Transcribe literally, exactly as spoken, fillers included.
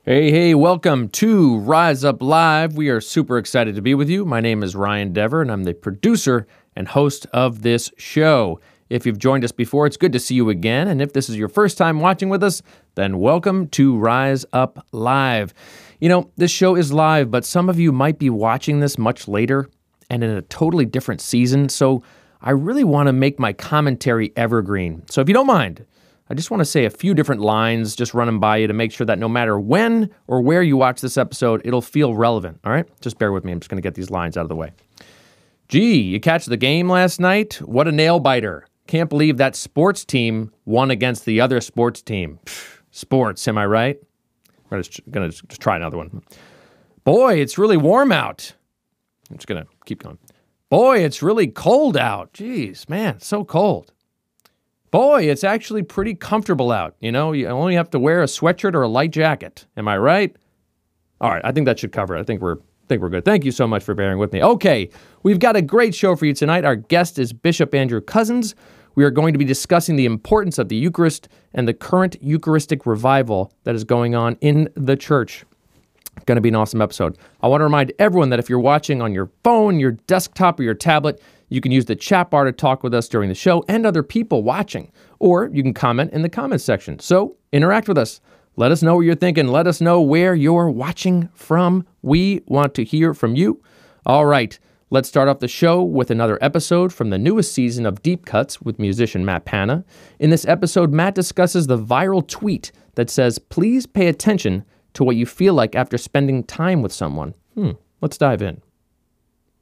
Hey, hey, welcome to Rise Up Live. We are super excited to be with you. My name is Ryan Dever, and I'm the producer and host of this show. If you've joined us before, it's good to see you again. And if this is your first time watching with us, then welcome to Rise Up Live. You know, this show is live, but some of you might be watching this much later and in a totally different season. So I really want to make my commentary evergreen. So if you don't mind, I just want to say a few different lines, just run them by you to make sure that no matter when or where you watch this episode, it'll feel relevant, all right? Just bear with me. I'm just going to get these lines out of the way. Gee, you catch the game last night? What a nail-biter. Can't believe that sports team won against the other sports team. Pfft, sports, am I right? I'm just going to just try another one. Boy, it's really warm out. I'm just going to keep going. Boy, it's really cold out. Jeez, man, it's so cold. Boy, it's actually pretty comfortable out. You know, you only have to wear a sweatshirt or a light jacket. Am I right? All right, I think that should cover it. I think we're I think we're good. Thank you so much for bearing with me. Okay, we've got a great show for you tonight. Our guest is Bishop Andrew Cozzens. We are going to be discussing the importance of the Eucharist and the current Eucharistic revival that is going on in the church. Going to be an awesome episode. I want to remind everyone that if you're watching on your phone, your desktop, or your tablet, you can use the chat bar to talk with us during the show and other people watching, or you can comment in the comments section. So interact with us. Let us know what you're thinking. Let us know where you're watching from. We want to hear from you. All right, let's start off the show with another episode from the newest season of Deep Cuts with musician Matt Panna. In this episode, Matt discusses the viral tweet that says, "Please pay attention to what you feel like after spending time with someone." Hmm, let's dive in.